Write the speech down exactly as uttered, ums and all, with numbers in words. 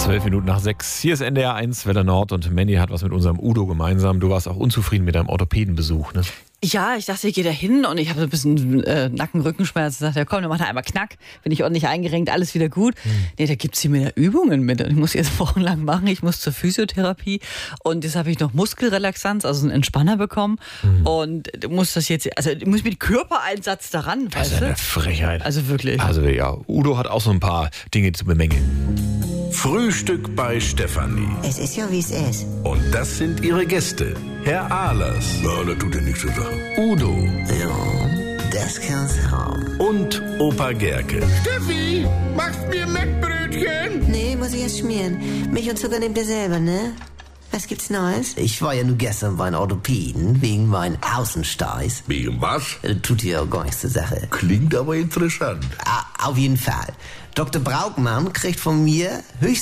Zwölf Minuten nach sechs. Hier ist N D R eins, Welle Nord, und Mandy hat was mit unserem Udo gemeinsam. Du warst auch unzufrieden mit deinem Orthopädenbesuch, ne? Ja, ich dachte, ich gehe da hin und ich habe so ein bisschen äh, Nacken-Rückenschmerzen. Ich dachte, ja, komm, dann macht er einmal Knack, bin ich ordentlich eingerenkt, alles wieder gut. Hm. Nee, da gibt's hier mir Übungen mit und ich muss jetzt wochenlang machen. Ich muss zur Physiotherapie und jetzt habe ich noch Muskelrelaxanz, also einen Entspanner bekommen hm. und muss das jetzt, also ich muss mit Körpereinsatz daran, das weißt ist du? eine Frechheit. Also wirklich. Also ja, Udo hat auch so ein paar Dinge zu bemängeln. Frühstück bei Stefanie. Es ist ja, wie es ist. Und das sind ihre Gäste. Herr Ahlers. Ja, das tut ja nichts zur Sache. Udo. Ja, das kann's haben. Und Opa Gerke. Steffi, machst mir Mettbrötchen? Nee, muss ich erst schmieren. Milch und Zucker nehmt ihr selber, ne? Was gibt's Neues? Ich war ja nur gestern beim Orthopäden wegen meinen Außensteiß. Wegen was? Das tut ja auch gar nichts zur Sache. Klingt aber interessant. Ah, auf jeden Fall. Doktor Braukmann kriegt von mir höchst